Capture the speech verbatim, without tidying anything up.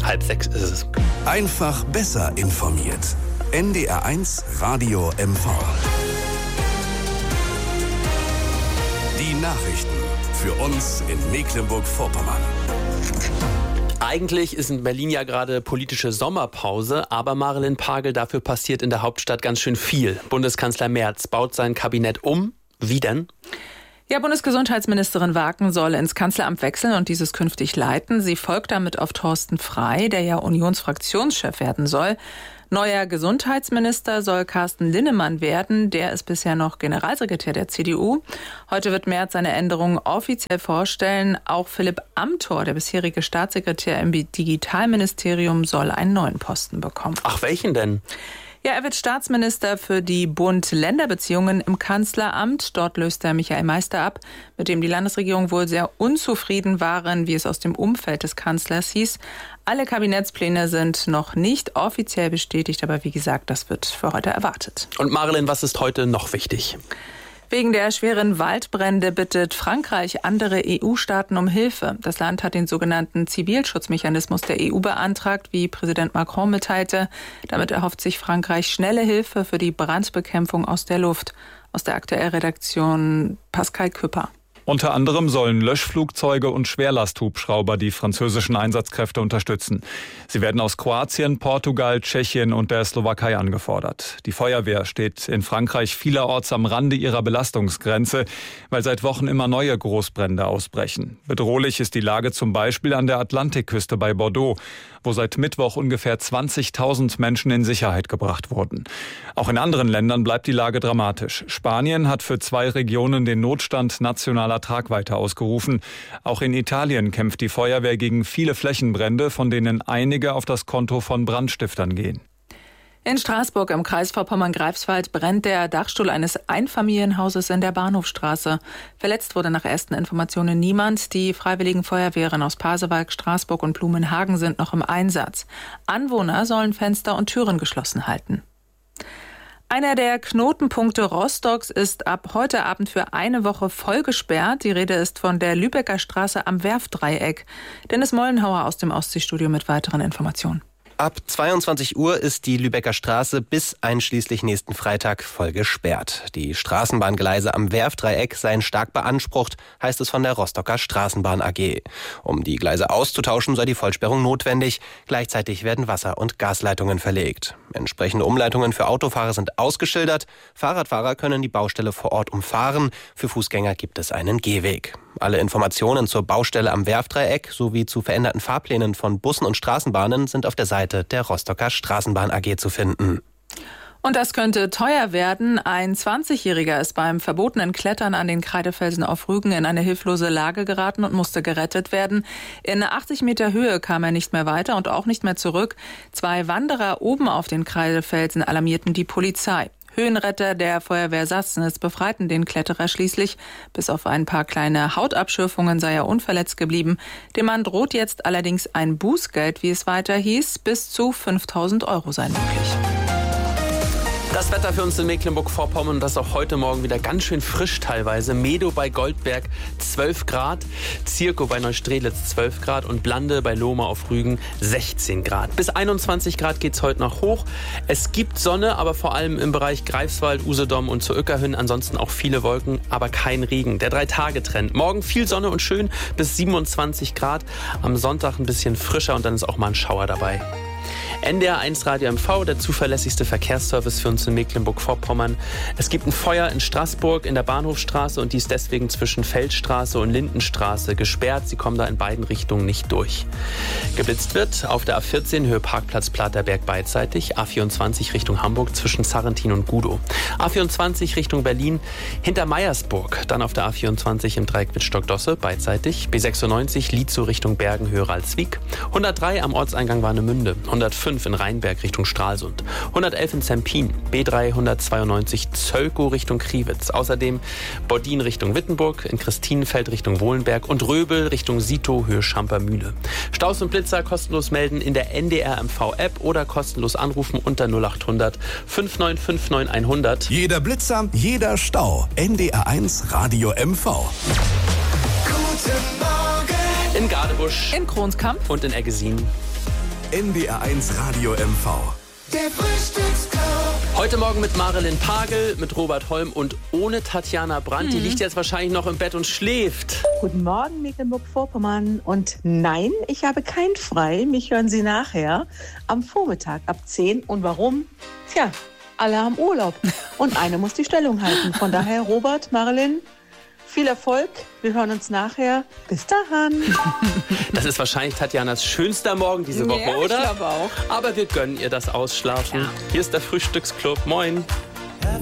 Halb sechs ist es. Einfach besser informiert. N D R eins Radio M V. Die Nachrichten für uns in Mecklenburg-Vorpommern. Eigentlich ist in Berlin ja gerade politische Sommerpause, aber Marilyn Pagel, dafür passiert in der Hauptstadt ganz schön viel. Bundeskanzler Merz baut sein Kabinett um. Wie denn? Ja, Bundesgesundheitsministerin Waken soll ins Kanzleramt wechseln und dieses künftig leiten. Sie folgt damit auf Thorsten Frey, der ja Unionsfraktionschef werden soll. Neuer Gesundheitsminister soll Carsten Linnemann werden. Der ist bisher noch Generalsekretär der C D U. Heute wird Merz seine Änderungen offiziell vorstellen. Auch Philipp Amthor, der bisherige Staatssekretär im Digitalministerium, soll einen neuen Posten bekommen. Ach, welchen denn? Ja, er wird Staatsminister für die Bund-Länder-Beziehungen im Kanzleramt. Dort löst er Michael Meister ab, mit dem die Landesregierung wohl sehr unzufrieden waren, wie es aus dem Umfeld des Kanzlers hieß. Alle Kabinettspläne sind noch nicht offiziell bestätigt, aber wie gesagt, das wird für heute erwartet. Und Marilyn, was ist heute noch wichtig? Wegen der schweren Waldbrände bittet Frankreich andere E U-Staaten um Hilfe. Das Land hat den sogenannten Zivilschutzmechanismus der E U beantragt, wie Präsident Macron mitteilte. Damit erhofft sich Frankreich schnelle Hilfe für die Brandbekämpfung aus der Luft. Aus der Aktuellredaktion Pascal Küpper. Unter anderem sollen Löschflugzeuge und Schwerlasthubschrauber die französischen Einsatzkräfte unterstützen. Sie werden aus Kroatien, Portugal, Tschechien und der Slowakei angefordert. Die Feuerwehr steht in Frankreich vielerorts am Rande ihrer Belastungsgrenze, weil seit Wochen immer neue Großbrände ausbrechen. Bedrohlich ist die Lage zum Beispiel an der Atlantikküste bei Bordeaux, wo seit Mittwoch ungefähr zwanzigtausend Menschen in Sicherheit gebracht wurden. Auch in anderen Ländern bleibt die Lage dramatisch. Spanien hat für zwei Regionen den Notstand nationaler Tragweite ausgerufen. Auch in Italien kämpft die Feuerwehr gegen viele Flächenbrände, von denen einige auf das Konto von Brandstiftern gehen. In Straßburg im Kreis Vorpommern-Greifswald brennt der Dachstuhl eines Einfamilienhauses in der Bahnhofstraße. Verletzt wurde nach ersten Informationen niemand. Die freiwilligen Feuerwehren aus Pasewalk, Straßburg und Blumenhagen sind noch im Einsatz. Anwohner sollen Fenster und Türen geschlossen halten. Einer der Knotenpunkte Rostocks ist ab heute Abend für eine Woche voll gesperrt. Die Rede ist von der Lübecker Straße am Werftdreieck. Dennis Mollenhauer aus dem Ostseestudio mit weiteren Informationen. Ab zweiundzwanzig Uhr ist die Lübecker Straße bis einschließlich nächsten Freitag voll gesperrt. Die Straßenbahngleise am Werftdreieck seien stark beansprucht, heißt es von der Rostocker Straßenbahn A G. Um die Gleise auszutauschen, sei die Vollsperrung notwendig. Gleichzeitig werden Wasser- und Gasleitungen verlegt. Entsprechende Umleitungen für Autofahrer sind ausgeschildert. Fahrradfahrer können die Baustelle vor Ort umfahren. Für Fußgänger gibt es einen Gehweg. Alle Informationen zur Baustelle am Werftdreieck sowie zu veränderten Fahrplänen von Bussen und Straßenbahnen sind auf der Seite der Rostocker Straßenbahn A G zu finden. Und das könnte teuer werden. Ein zwanzigjähriger ist beim verbotenen Klettern an den Kreidefelsen auf Rügen in eine hilflose Lage geraten und musste gerettet werden. In achtzig Meter Höhe kam er nicht mehr weiter und auch nicht mehr zurück. Zwei Wanderer oben auf den Kreidefelsen alarmierten die Polizei. Höhenretter der Feuerwehr Sassnitz befreiten den Kletterer schließlich. Bis auf ein paar kleine Hautabschürfungen sei er unverletzt geblieben. Dem Mann droht jetzt allerdings ein Bußgeld, wie es weiter hieß. Bis zu fünftausend Euro sei möglich. Das Wetter für uns in Mecklenburg-Vorpommern, das auch heute Morgen wieder ganz schön frisch teilweise. Medow bei Goldberg zwölf Grad, Zirkow bei Neustrelitz zwölf Grad und Blande bei Lohme auf Rügen sechzehn Grad. Bis einundzwanzig Grad geht's heute noch hoch. Es gibt Sonne, aber vor allem im Bereich Greifswald, Usedom und zur Uecker hin. Ansonsten auch viele Wolken, aber kein Regen. Der Drei-Tage-Trend. Morgen viel Sonne und schön bis siebenundzwanzig Grad. Am Sonntag ein bisschen frischer und dann ist auch mal ein Schauer dabei. N D R eins Radio M V, der zuverlässigste Verkehrsservice für uns in Mecklenburg-Vorpommern. Es gibt ein Feuer in Straßburg in der Bahnhofstraße und die ist deswegen zwischen Feldstraße und Lindenstraße gesperrt. Sie kommen da in beiden Richtungen nicht durch. Geblitzt wird auf der A vierzehn Höhe Parkplatz Platerberg beidseitig, A vierundzwanzig Richtung Hamburg zwischen Sarrentin und Gudow. A vierundzwanzig Richtung Berlin hinter Meiersburg, dann auf der A vierundzwanzig im Dreieck Wittstock-Dosse beidseitig, B sechsundneunzig Lietzow Richtung Bergen Höhe Ralswiek, hundertdrei am Ortseingang Warnemünde, hundertfünf in Rheinberg Richtung Stralsund, hundertelf in Zempin, B dreihundertzweiundneunzig Zölkow Richtung Kriwitz, außerdem Bordin Richtung Wittenburg, in Christinenfeld Richtung Wohlenberg und Röbel Richtung Sito Höhe Schampermühle. Staus und Blitzer kostenlos melden in der N D R M V App oder kostenlos anrufen unter null achthundert fünf neun fünf neun hundert. Jeder Blitzer, jeder Stau. N D R eins Radio M V. In Gadebusch, in Kronskamp und in Eggesin. N D R eins Radio M V. Der Frühstücksclub. Heute Morgen mit Marilyn Pagel, mit Robert Holm und ohne Tatjana Brandt. Die liegt jetzt wahrscheinlich noch im Bett und schläft. Guten Morgen, Mecklenburg-Vorpommern. Und nein, ich habe kein Frei. Mich hören Sie nachher am Vormittag ab zehn. Und warum? Tja, alle haben Urlaub. Und eine muss die Stellung halten. Von daher, Robert, Marilyn, viel Erfolg. Wir hören uns nachher. Bis dahin. Das ist wahrscheinlich Tatjanas schönster Morgen diese Woche, Ja, ich oder? glaube auch. Aber wir gönnen ihr das Ausschlafen. Ja. Hier ist der Frühstücksclub. Moin.